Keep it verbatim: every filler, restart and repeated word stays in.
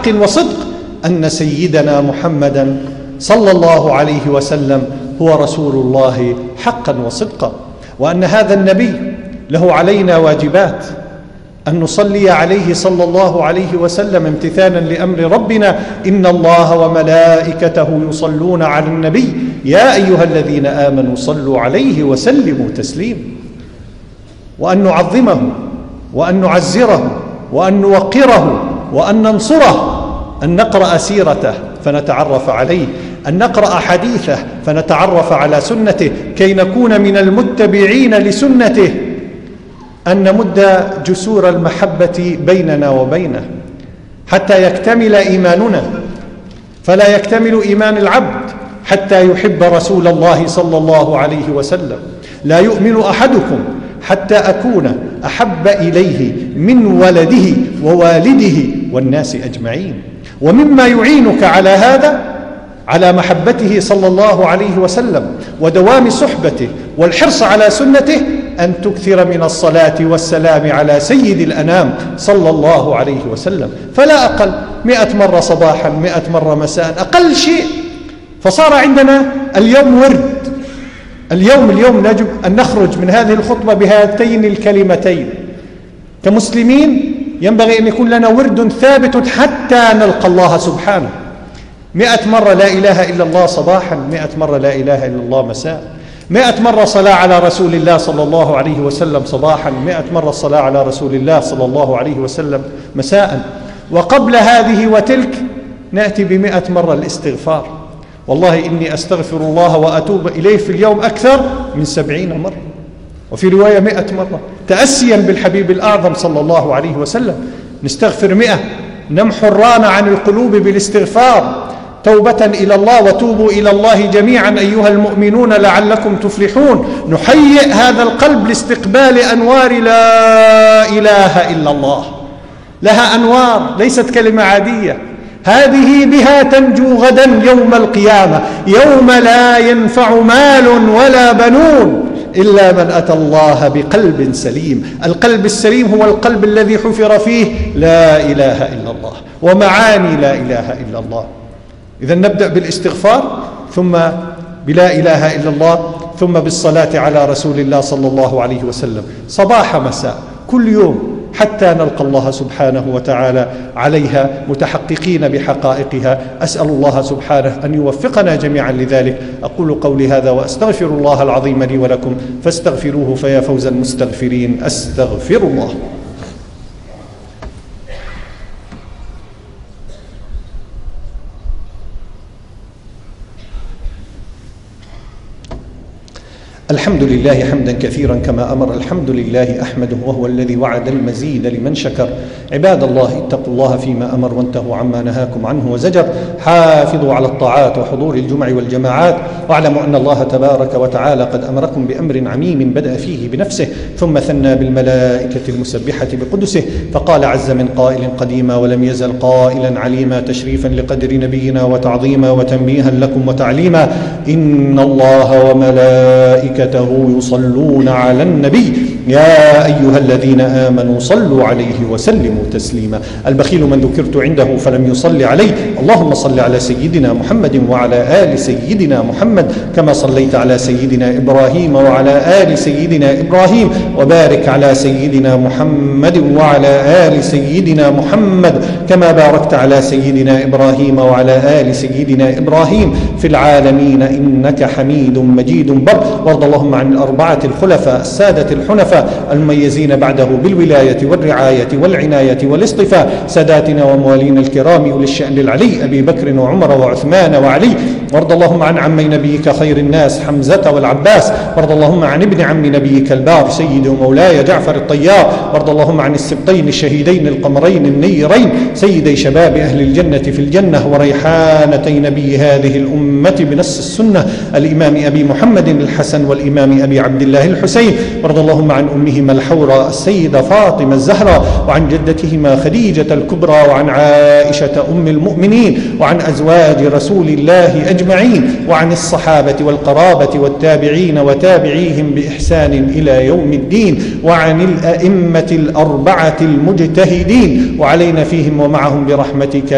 وصدق أن سيدنا محمدا صلى الله عليه وسلم هو رسول الله حقا وصدقا، وأن هذا النبي له علينا واجبات، أن نصلي عليه صلى الله عليه وسلم امتثالا لأمر ربنا: إن الله وملائكته يصلون على النبي يا أيها الذين آمنوا صلوا عليه وسلموا تسليما. وأن نعظمه وأن نعزره وأن نوقره وأن ننصره، أن نقرأ سيرته فنتعرف عليه، أن نقرأ حديثه فنتعرف على سنته كي نكون من المتبعين لسنته، أن نمد جسور المحبة بيننا وبينه حتى يكتمل إيماننا، فلا يكتمل إيمان العبد حتى يحب رسول الله صلى الله عليه وسلم. لا يؤمن أحدكم حتى أكون أحب إليه من ولده ووالده والناس أجمعين. ومما يعينك على هذا، على محبته صلى الله عليه وسلم ودوام صحبته والحرص على سنته، أن تكثر من الصلاة والسلام على سيد الأنام صلى الله عليه وسلم، فلا أقل مئة مرة صباحا، مئة مرة مساء، أقل شيء. فصار عندنا اليوم ورد. اليوم اليوم يجب أن نخرج من هذه الخطبة بهاتين الكلمتين. كمسلمين ينبغي أن يكون لنا ورد ثابت حتى نلقى الله سبحانه. مئة مرة لا إله إلا الله صباحا، مئة مرة لا إله إلا الله مساء، مئة مرة صلاة على رسول الله صلى الله عليه وسلم صباحا، مئة مرة صلاة على رسول الله صلى الله عليه وسلم مساء. وقبل هذه وتلك نأتي بمئة مرة الاستغفار. والله إني أستغفر الله وأتوب إليه في اليوم أكثر من سبعين مرة، وفي رواية مئة مرة، تأسيا بالحبيب الأعظم صلى الله عليه وسلم. نستغفر مئة، نمحو الران عن القلوب بالاستغفار توبة إلى الله. وتوبوا إلى الله جميعا أيها المؤمنون لعلكم تفلحون. نهيئ هذا القلب لاستقبال أنوار لا إله إلا الله. لها أنوار، ليست كلمة عادية. هذه بها تنجو غدا يوم القيامة، يوم لا ينفع مال ولا بنون إلا من أتى الله بقلب سليم. القلب السليم هو القلب الذي حفر فيه لا إله إلا الله ومعاني لا إله إلا الله. إذا نبدأ بالاستغفار، ثم بلا إله إلا الله، ثم بالصلاة على رسول الله صلى الله عليه وسلم صباح مساء كل يوم، حتى نلقى الله سبحانه وتعالى عليها متحققين بحقائقها. أسأل الله سبحانه أن يوفقنا جميعا لذلك. أقول قولي هذا وأستغفر الله العظيم لي ولكم فاستغفروه فيا فوز المستغفرين. أستغفر الله. الحمد لله حمدا كثيرا كما أمر. الحمد لله أحمده وهو الذي وعد المزيد لمن شكر. عباد الله اتقوا الله فيما أمر وانتهوا عما نهاكم عنه وزجر. حافظوا على الطاعات وحضور الجمع والجماعات، واعلموا أن الله تبارك وتعالى قد أمركم بأمر عميم بدأ فيه بنفسه ثم ثنى بالملائكة المسبحة بقدسه، فقال عز من قائل قديما ولم يزل قائلا عليما تشريفا لقدر نبينا وتعظيما وتنبيها لكم وتعليما: إن الله وملائكته يصلون على النبي يا أيها الذين آمنوا صلوا عليه وسلموا تسليما. البخيل من ذكرت عنده فلم يصل عليه. اللهم صل على سيدنا محمد وعلى آل سيدنا محمد كما صليت على سيدنا إبراهيم وعلى آل سيدنا إبراهيم، وبارك على سيدنا محمد وعلى آل سيدنا محمد كما باركت على سيدنا إبراهيم وعلى آل سيدنا إبراهيم في العالمين إنك حميد مجيد بر. وارض اللهم عن الأربعة الخلفاء السادة الحنفاء المميزين بعده بالولاية والرعاية والعناية والاصطفاء، ساداتنا وموالينا الكرام أولي الشأن العلي أبي بكر وعمر وعثمان وعلي. وارض اللهم عن عمي نبيك خير الناس حمزة والعباس. وارض اللهم عن ابن عم نبيك البار سيد ومولاي جعفر الطيار. وارض اللهم عن السبطين الشهيدين القمرين النيرين سيدي شباب أهل الجنة في الجنة وريحانتي نبي هذه الأمة بنص السنة، الإمام أبي محمد الحسن والإمام أبي عبد الله الحسين. وارض اللهم عن أمهما الحوراء السيدة فاطمة الزهراء، وعن جدتهما خديجة الكبرى، وعن عائشة أم المؤمنين، وعن أزواج رسول الله أجمعين، وعن الصحابة والقرابة والتابعين وتابعيهم بإحسان إلى يوم الدين، وعن الأئمة الأربعة المجتهدين، وعلينا فيهم ومعهم برحمتك